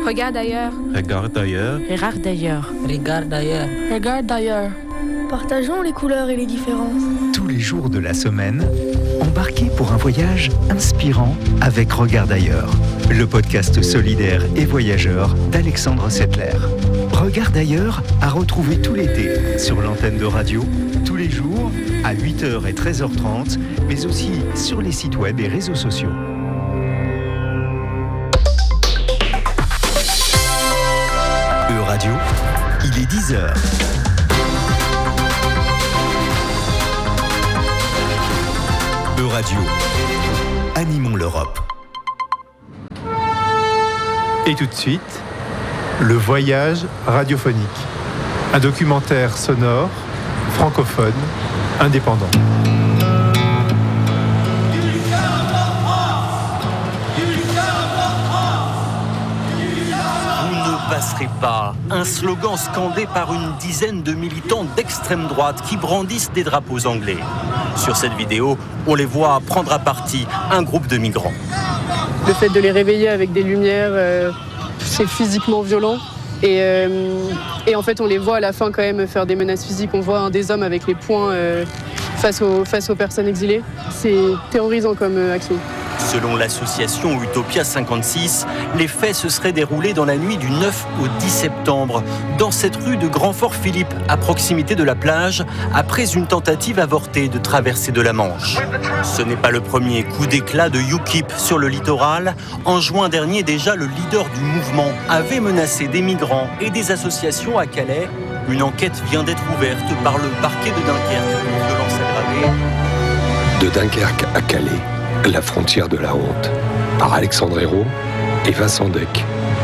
Regarde ailleurs. Regarde ailleurs. Regarde ailleurs. Regarde ailleurs. Regarde ailleurs. Partageons les couleurs et les différences. Tous les jours de la semaine, embarquez pour un voyage inspirant avec Regarde ailleurs, le podcast solidaire et voyageur d'Alexandre Settler. Regarde ailleurs à retrouver tout l'été sur l'antenne de radio, tous les jours à 8h et 13h30, mais aussi sur les sites web et réseaux sociaux. Radio, il est 10h. Radio, animons l'Europe. Et tout de suite, le voyage radiophonique. Un documentaire sonore, francophone, indépendant. Passerait pas, un slogan scandé par une dizaine de militants d'extrême droite qui brandissent des drapeaux anglais. Sur cette vidéo, on les voit prendre à partie un groupe de migrants. Le fait de les réveiller avec des lumières, c'est physiquement violent. Et en fait, on les voit à la fin quand même faire des menaces physiques. On voit des hommes avec les poings face aux personnes exilées. C'est terrorisant comme action. Selon l'association Utopia 56, les faits se seraient déroulés dans la nuit du 9 au 10 septembre, dans cette rue de Grand-Fort-Philippe, à proximité de la plage, après une tentative avortée de traversée de la Manche. Ce n'est pas le premier coup d'éclat de UKIP sur le littoral. En juin dernier, déjà, le leader du mouvement avait menacé des migrants et des associations à Calais. Une enquête vient d'être ouverte par le parquet de Dunkerque pour violence aggravée. De Dunkerque à Calais, la frontière de la honte, par Alexandre Hérault et Vincent Deck.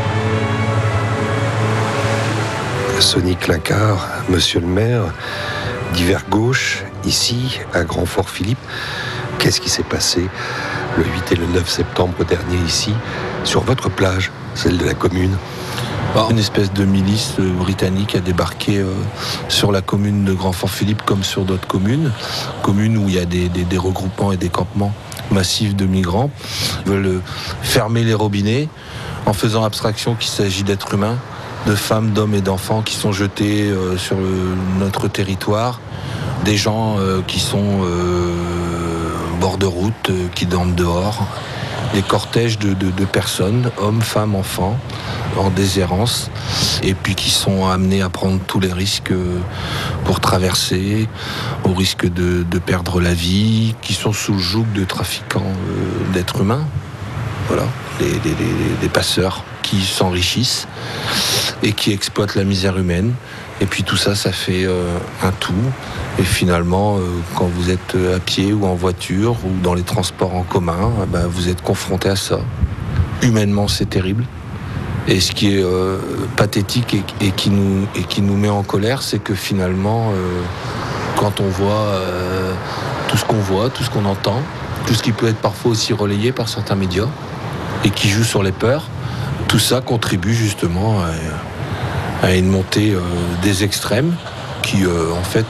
Sonny Clincard, monsieur le maire, d'hiver gauche, ici, à Grand-Fort-Philippe. Qu'est-ce qui s'est passé le 8 et le 9 septembre dernier ici, sur votre plage, celle de la commune ? Une espèce de milice britannique a débarqué sur la commune de Grand-Fort-Philippe comme sur d'autres communes où il y a des regroupements et des campements massifs de migrants. Ils veulent fermer les robinets en faisant abstraction qu'il s'agit d'êtres humains, de femmes, d'hommes et d'enfants qui sont jetés sur notre territoire, des gens qui sont au bord de route, qui dorment dehors, des cortèges de personnes, hommes, femmes, enfants, en déshérence, et puis qui sont amenés à prendre tous les risques pour traverser, au risque de perdre la vie, qui sont sous le joug de trafiquants d'êtres humains, voilà, des passeurs qui s'enrichissent et qui exploitent la misère humaine. Et puis tout ça, ça fait un tout. Et finalement, quand vous êtes à pied ou en voiture ou dans les transports en commun, vous êtes confronté à ça. Humainement, c'est terrible. Et ce qui est pathétique et qui nous met en colère, c'est que finalement, quand on voit tout ce qu'on voit, tout ce qu'on entend, tout ce qui peut être parfois aussi relayé par certains médias et qui joue sur les peurs, tout ça contribue justement à une montée des extrêmes qui, en fait,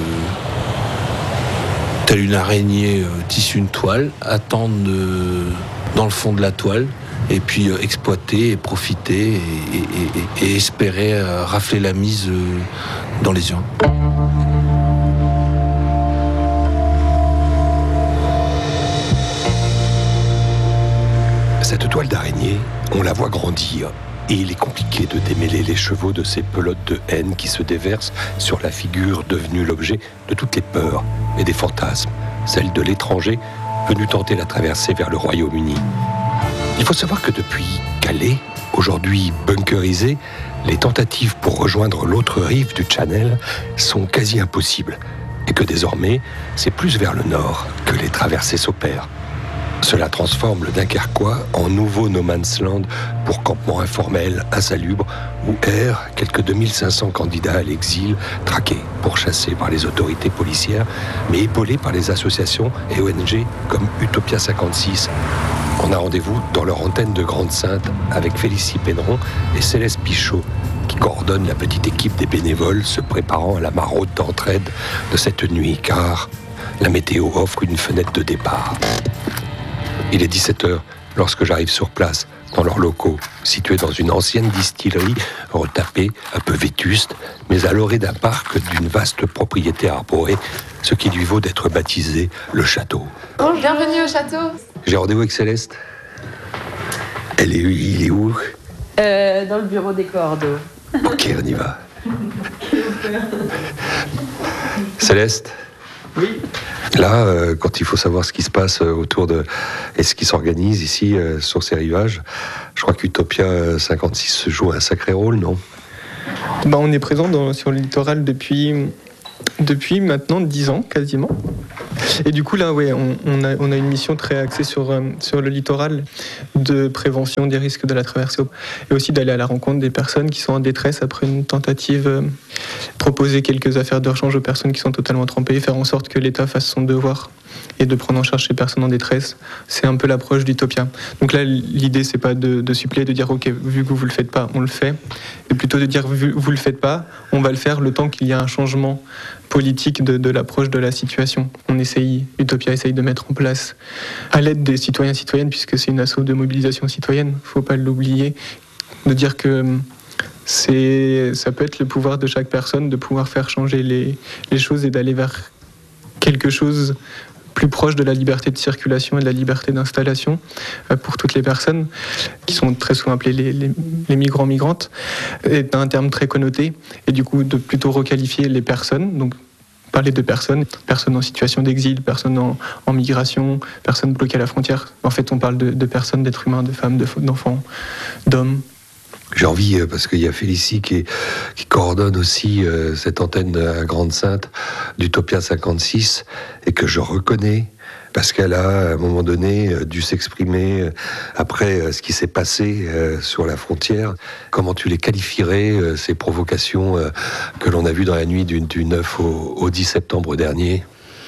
telle une araignée tisse une toile, attendent dans le fond de la toile, et puis exploiter et profiter et espérer rafler la mise dans les urnes. Cette toile d'araignée, on la voit grandir. Et il est compliqué de démêler les chevaux de ces pelotes de haine qui se déversent sur la figure devenue l'objet de toutes les peurs et des fantasmes, celle de l'étranger venu tenter la traversée vers le Royaume-Uni. Il faut savoir que depuis Calais, aujourd'hui bunkerisé, les tentatives pour rejoindre l'autre rive du Channel sont quasi impossibles et que désormais, c'est plus vers le nord que les traversées s'opèrent. Cela transforme le Dunkerquois en nouveau no man's land pour campement informel, insalubre, où errent quelques 2500 candidats à l'exil, traqués, pourchassés par les autorités policières, mais épaulés par les associations et ONG comme Utopia 56. On a rendez-vous dans leur antenne de Grande-Synthe avec Félicie Péneron et Céleste Pichot, qui coordonnent la petite équipe des bénévoles se préparant à la maraude d'entraide de cette nuit, car la météo offre une fenêtre de départ. Il est 17h lorsque j'arrive sur place, dans leurs locaux, situés dans une ancienne distillerie retapée, un peu vétuste, mais à l'orée d'un parc d'une vaste propriété arborée, ce qui lui vaut d'être baptisé le château. Bienvenue au château. J'ai rendez-vous avec Céleste. Il est où? Dans le bureau des cordes. Ok, on y va. Céleste? Oui. Là, quand il faut savoir ce qui se passe autour de... et ce qui s'organise ici, sur ces rivages, je crois qu'Utopia 56 se joue un sacré rôle, non? On est présent sur le littoral depuis maintenant 10 ans, quasiment. Et du coup, là, ouais, on a une mission très axée sur le littoral, de prévention des risques de la traversée, et aussi d'aller à la rencontre des personnes qui sont en détresse après une tentative, proposer quelques affaires de rechange aux personnes qui sont totalement trempées, faire en sorte que l'État fasse son devoir et de prendre en charge ces personnes en détresse. C'est un peu l'approche d'Utopia. Donc là, l'idée, c'est pas de suppléer, de dire, ok, vu que vous le faites pas, on le fait, mais plutôt de dire, vu que vous le faites pas, on va le faire le temps qu'il y a un changement politique de l'approche de la situation. Utopia essaye de mettre en place, à l'aide des citoyens et citoyennes, puisque c'est une asso de mobilisation citoyenne, faut pas l'oublier, de dire que ça peut être le pouvoir de chaque personne de pouvoir faire changer les choses et d'aller vers quelque chose plus proche de la liberté de circulation et de la liberté d'installation pour toutes les personnes qui sont très souvent appelées les migrants-migrantes, est un terme très connoté, et du coup de plutôt requalifier les personnes, donc parler de personnes en situation d'exil, personnes en migration, personnes bloquées à la frontière. En fait, on parle de personnes, d'êtres humains, de femmes, d'enfants, d'hommes. J'ai envie, parce qu'il y a Félicie qui coordonne aussi cette antenne à Grande-Synthe d'Utopia 56, et que je reconnais, parce qu'elle a, à un moment donné, dû s'exprimer après ce qui s'est passé sur la frontière. Comment tu les qualifierais, ces provocations que l'on a vues dans la nuit du 9 au 10 septembre dernier?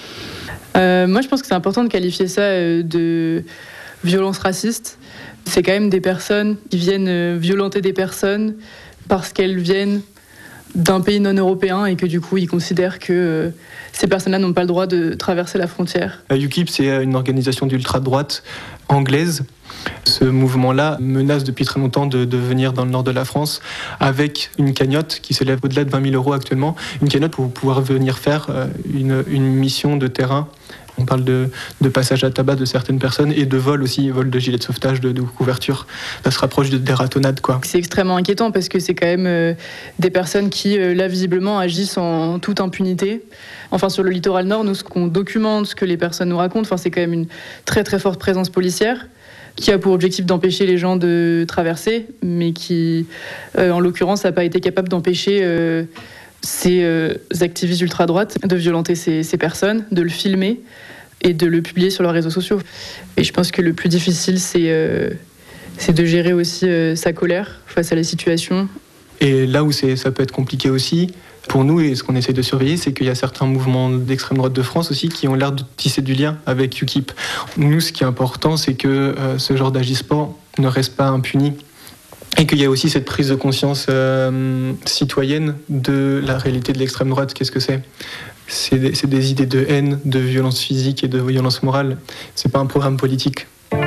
Moi, je pense que c'est important de qualifier ça de violence raciste. C'est quand même des personnes qui viennent violenter des personnes parce qu'elles viennent d'un pays non européen et que du coup ils considèrent que ces personnes-là n'ont pas le droit de traverser la frontière. UKIP, c'est une organisation d'ultra-droite anglaise. Ce mouvement-là menace depuis très longtemps de venir dans le nord de la France avec une cagnotte qui s'élève au-delà de 20 000 € actuellement. Une cagnotte pour pouvoir venir faire une mission de terrain. On parle de passage à tabac de certaines personnes et de vol aussi, vol de gilets de sauvetage, de couverture. Ça se rapproche des ratonnades, quoi. C'est extrêmement inquiétant parce que c'est quand même des personnes qui, là, visiblement, agissent en toute impunité. Enfin, sur le littoral nord, nous, ce qu'on documente, ce que les personnes nous racontent, c'est quand même une très très forte présence policière qui a pour objectif d'empêcher les gens de traverser, mais qui, en l'occurrence, n'a pas été capable d'empêcher ces activistes ultra-droite de violenter ces personnes, de le filmer et de le publier sur leurs réseaux sociaux. Et je pense que le plus difficile, c'est de gérer aussi sa colère face à la situation. Et là où ça peut être compliqué aussi, pour nous, et ce qu'on essaie de surveiller, c'est qu'il y a certains mouvements d'extrême droite de France aussi qui ont l'air de tisser du lien avec UKIP. Nous, ce qui est important, c'est que ce genre d'agissement ne reste pas impuni. Et qu'il y a aussi cette prise de conscience citoyenne de la réalité de l'extrême droite. Qu'est-ce que c'est ? C'est des idées de haine, de violence physique et de violence morale. C'est pas un programme politique.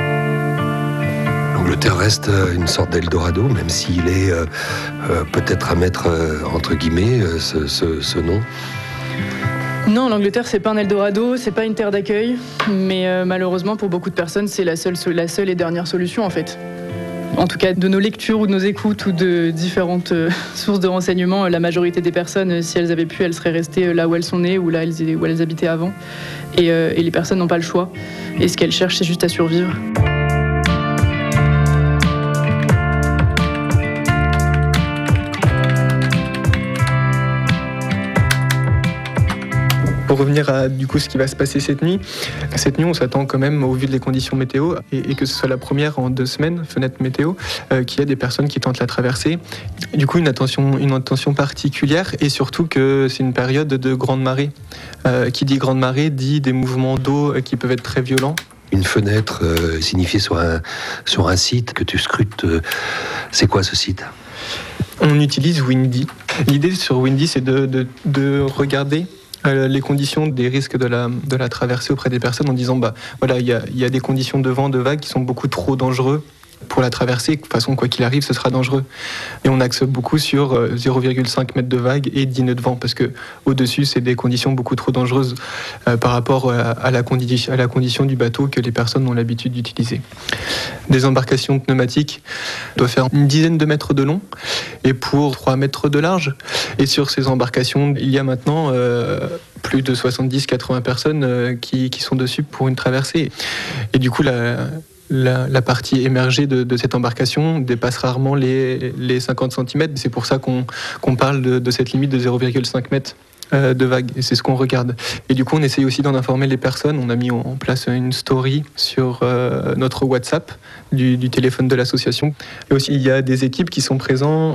L'Angleterre reste une sorte d'Eldorado, même s'il est peut-être à mettre entre guillemets ce nom. Non, l'Angleterre, c'est pas un Eldorado, c'est pas une terre d'accueil, mais malheureusement pour beaucoup de personnes, c'est la seule et dernière solution en fait. En tout cas, de nos lectures ou de nos écoutes ou de différentes sources de renseignements, la majorité des personnes, si elles avaient pu, elles seraient restées là où elles sont nées ou là où elles habitaient avant. Et les personnes n'ont pas le choix. Et ce qu'elles cherchent, c'est juste à survivre. Pour revenir à du coup ce qui va se passer cette nuit, on s'attend quand même, au vu des conditions météo, et que ce soit la première en 2 semaines, fenêtre météo, qu'il y a des personnes qui tentent la traversée. Du coup, une attention particulière, et surtout que c'est une période de grande marée. Qui dit grande marée dit des mouvements d'eau qui peuvent être très violents. Une fenêtre signifiée sur un site que tu scrutes. C'est quoi ce site ? On utilise Windy. L'idée sur Windy, c'est de regarder les conditions des risques de la traversée auprès des personnes en disant il y a des conditions de vent, de vagues qui sont beaucoup trop dangereux pour la traversée. De toute façon, quoi qu'il arrive, ce sera dangereux. Et on axe beaucoup sur 0,5 mètres de vague et 10 nœuds de vent, parce que au-dessus, c'est des conditions beaucoup trop dangereuses par rapport à la condition du bateau que les personnes ont l'habitude d'utiliser. Des embarcations pneumatiques doivent faire une dizaine de mètres de long et pour 3 mètres de large. Et sur ces embarcations, il y a maintenant plus de 70-80 personnes qui sont dessus pour une traversée. Et du coup, la partie émergée de cette embarcation dépasse rarement les 50 cm. C'est pour ça qu'on parle de cette limite de 0,5 mètres de vague, et c'est ce qu'on regarde. Et du coup, on essaye aussi d'en informer les personnes. On a mis en place une story sur notre WhatsApp du téléphone de l'association. Et aussi, il y a des équipes qui sont présentes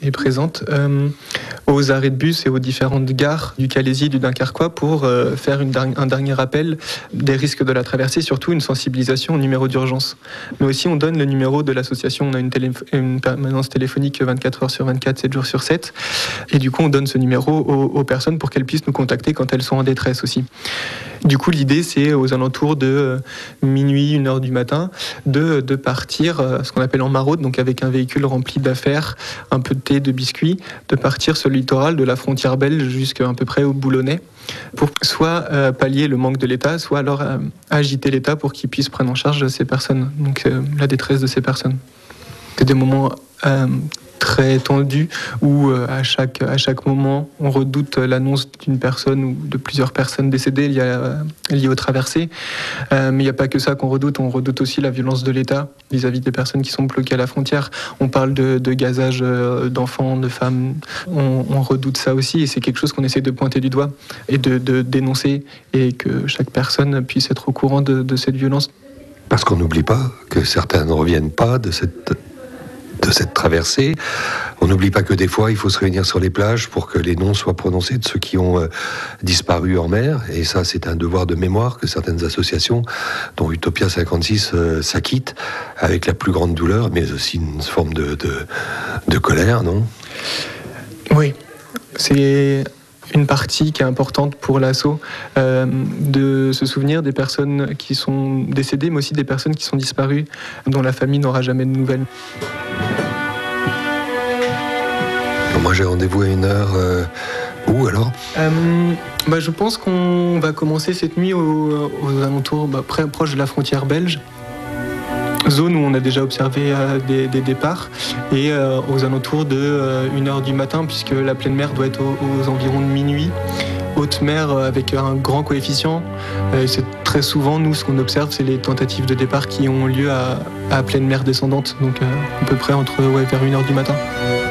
aux arrêts de bus et aux différentes gares du Calaisis et du Dunkerquois pour faire un dernier rappel des risques de la traversée, surtout une sensibilisation au numéro d'urgence. Mais aussi, on donne le numéro de l'association. On a une permanence téléphonique 24 heures sur 24, 7 jours sur 7. Et du coup, on donne ce numéro aux personnes pour qu'elles puissent nous contacter quand elles sont en détresse aussi. Du coup, l'idée, c'est aux alentours de minuit, 1h du matin, de partir, ce qu'on appelle en maraude, donc avec un véhicule rempli d'affaires, un peu de thé, de biscuits, de partir sur le littoral de la frontière belge jusqu'à peu près au Boulonnais, pour soit pallier le manque de l'État, soit alors agiter l'État pour qu'il puisse prendre en charge ces personnes, donc la détresse de ces personnes. C'est des moments très tendu où à chaque moment on redoute l'annonce d'une personne ou de plusieurs personnes décédées liées aux traversées. Mais il n'y a pas que ça qu'on redoute, on redoute aussi la violence de l'État vis-à-vis des personnes qui sont bloquées à la frontière. On parle de gazage d'enfants, de femmes, on redoute ça aussi et c'est quelque chose qu'on essaie de pointer du doigt et de dénoncer et que chaque personne puisse être au courant de cette violence. Parce qu'on n'oublie pas que certains ne reviennent pas de cette traversée. On n'oublie pas que des fois, il faut se réunir sur les plages pour que les noms soient prononcés de ceux qui ont disparu en mer. Et ça, c'est un devoir de mémoire que certaines associations, dont Utopia 56, s'acquittent avec la plus grande douleur, mais aussi une forme de colère, non ? Oui, c'est une partie qui est importante pour l'asso, de se souvenir des personnes qui sont décédées, mais aussi des personnes qui sont disparues, dont la famille n'aura jamais de nouvelles. Moi, j'ai rendez-vous à 1h. Où alors ? Je pense qu'on va commencer cette nuit aux alentours, proche de la frontière belge. Zone où on a déjà observé des départs et aux alentours de 1h du matin, puisque la pleine mer doit être aux environs de minuit. Haute mer avec un grand coefficient. C'est très souvent, nous, ce qu'on observe, c'est les tentatives de départ qui ont lieu à pleine mer descendante, donc à peu près vers 1h du matin.